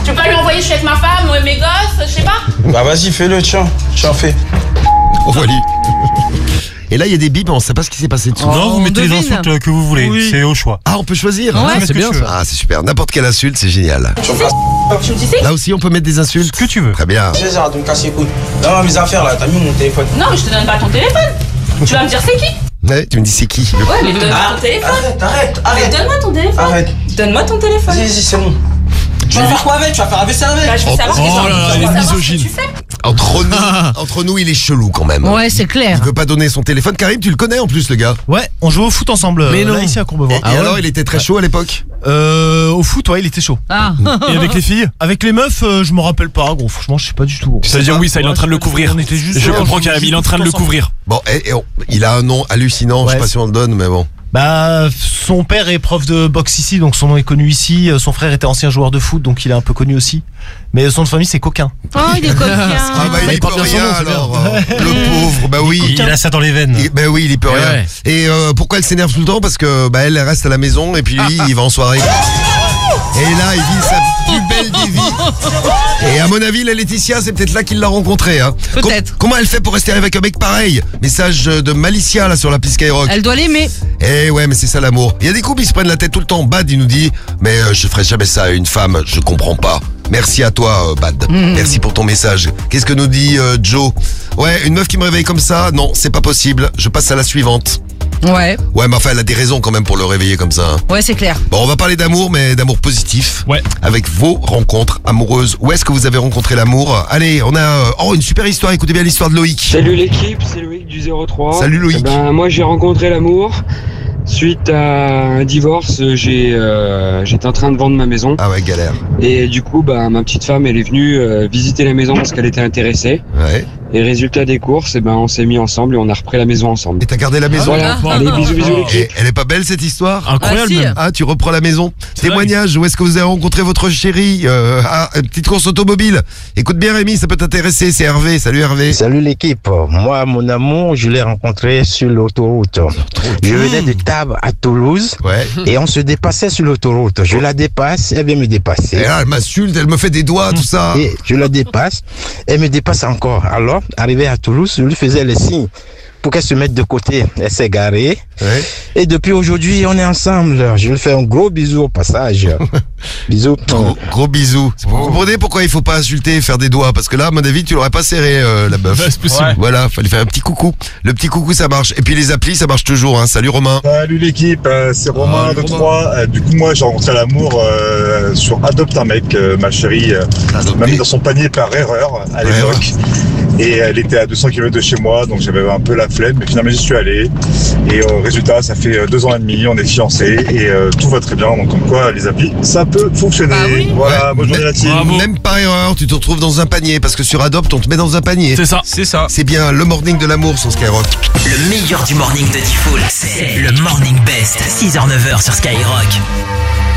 Tu peux pas lui envoyer, je suis avec ma femme, mes gosses, je sais pas. Bah vas-y, fais-le, tiens, fais. On voit lui. Et là, il y a des bips, on sait pas ce qui s'est passé dessous. Non, vous mettez les devine. insultes que vous voulez, c'est au choix. Ah, on peut choisir. Ouais, Tu mets ce c'est que bien tu veux. ça. Ah, c'est super. N'importe quelle insulte, c'est génial. Tu me casses. Tu me dis c'est? Là aussi, on peut mettre des insultes. Ce que tu veux. Très bien. J'ai ça, tu me casses les couilles. Non, mes affaires là, t'as mis mon téléphone. Non, mais je te donne pas ton téléphone. Tu vas me dire c'est qui? Ouais, tu me dis c'est qui? Ouais, mais donne-moi ton téléphone. Arrête. Mais donne-moi ton téléphone. Arrête. Donne-moi ton téléphone. Vas-y, c'est bon. Tu vas faire quoi avec? Tu vas faire un vaisselle avec? Bah, je veux savoir ce que Oh là là, je veux il est savoir ce que misogyne. tu fais. Entre nous, il est chelou quand même. Ouais, c'est clair. Il veut pas donner son téléphone. Karim, tu le connais en plus, le gars. Ouais, on jouait au foot ensemble. Mais non. Là, ici à Courbevoie. Et alors, il était très chaud à l'époque. Au foot, ouais, il était chaud. Ah. Et avec les filles? Avec les meufs, je me rappelle pas, gros. Franchement, je sais pas du tout. Gros. C'est-à-dire oui, ça il est en train de le couvrir. On était juste. Je comprends Karim, il est en train de le couvrir. Bon, il a un nom hallucinant. Je sais Ouais. pas si on le donne, mais bon. Bah, son père est prof de boxe ici, donc son nom est connu ici. Son frère était ancien joueur de foot, donc il est un peu connu aussi. Mais son nom de famille, c'est Coquin. Oh, il est coquin. Ah bah, il il y porte peut bien son rien nom, c'est bien. alors. Le pauvre, bah oui. Il a ça dans les veines. Ben oui, il y peut Eh rien. ouais. Et pourquoi elle s'énerve tout le temps? Parce que bah elle reste à la maison et puis lui il va en soirée. Et là il vit sa plus belle des vies. Et à mon avis la Laetitia c'est peut-être là qu'il l'a rencontrée. Hein. Peut-être. Comment elle fait pour rester avec un mec pareil? Message de Malicia là sur la piste Skyrock. Elle doit l'aimer. Eh ouais mais c'est ça l'amour. Il y a des couples ils se prennent la tête tout le temps. Bad il nous dit mais je ferai jamais ça à une femme, je comprends pas. Merci à toi Bad. Merci pour ton message. Qu'est-ce que nous dit Joe? Ouais une meuf qui me réveille comme ça, non c'est pas possible. Je passe à la suivante. Ouais. Ouais mais enfin elle a des raisons quand même pour le réveiller comme ça. Hein. Ouais, c'est clair. Bon on va parler d'amour mais d'amour positif. Ouais. Avec vos rencontres amoureuses. Où est-ce que vous avez rencontré l'amour? Allez on a une super histoire. Écoutez bien l'histoire de Loïc. Salut l'équipe, c'est Loïc du 03. Salut Loïc. Eh ben, moi j'ai rencontré l'amour. Suite à un divorce, j'étais en train de vendre ma maison. Ah ouais galère. Et du coup, bah, ma petite femme, elle est venue visiter la maison parce qu'elle était intéressée. Ouais. Et résultat des courses, eh ben, on s'est mis ensemble et on a repris la maison ensemble. Et t'as gardé la maison? Voilà, allez, bisous l'équipe. Et elle est pas belle cette histoire? Incroyable Ah, si. même. Ah, tu reprends la maison. C'est Témoignage, où est-ce que vous avez rencontré votre chérie? Une petite course automobile. Écoute bien Rémi, ça peut t'intéresser, c'est Hervé. Salut Hervé. Salut l'équipe. Moi, mon amour, je l'ai rencontré sur l'autoroute. Je venais de Tarbes à Toulouse Ouais. et on se dépassait sur l'autoroute. Je la dépasse, elle vient me Et dépasser. là, elle m'insulte, elle me fait des doigts, tout ça. Et je la dépasse, elle me dépasse encore. Alors, arrivé à Toulouse, je lui faisais les signes pour qu'elle se mette de côté. Elle s'est garée. Ouais. Et depuis aujourd'hui, on est ensemble. Je lui fais un gros bisou au passage. Bisous. Gros bisous. Vous comprenez pourquoi il faut pas insulter et faire des doigts? Parce que là, à mon avis, tu l'aurais pas serré, la meuf. Ouais, c'est possible. Voilà, fallait faire un petit coucou. Le petit coucou, ça marche. Et puis les applis, ça marche toujours. Hein. Salut Romain. Salut l'équipe, c'est Romain de Troyes. Du coup, moi, j'ai rencontré l'amour sur Adopte un mec. Ma chérie m'a mis dans son panier par erreur à l'époque. Et elle était à 200 km de chez moi, donc j'avais un peu la flemme. Mais finalement, j'y suis allé. Et résultat, ça fait 2 ans et demi, on est fiancés et tout va très bien. Donc, comme quoi, les applis, ça peut fonctionner. Ah oui. Voilà, bonne journée la team. Même par erreur, tu te retrouves dans un panier. Parce que sur Adopt, on te met dans un panier. C'est ça. C'est ça. C'est bien le morning de l'amour sur Skyrock. Le meilleur du morning de Diffoul, c'est le Morning Best, 6h-9h sur Skyrock.